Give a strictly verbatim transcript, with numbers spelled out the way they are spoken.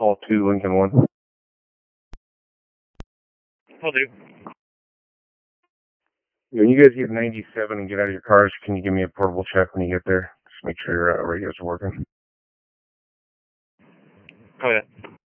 Paul two, Lincoln one. Will do. When you guys get ninety-seven and get out of your cars, can you give me a portable check when you get there? Just make sure your uh, radios are working. Oh, yeah.